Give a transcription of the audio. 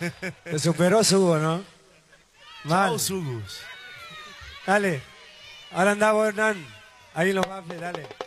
Te superó Sugo, ¿no? Mal. Chao, Sugus. Dale. Ahora anda vos, Hernán. Ahí en los baffles, dale.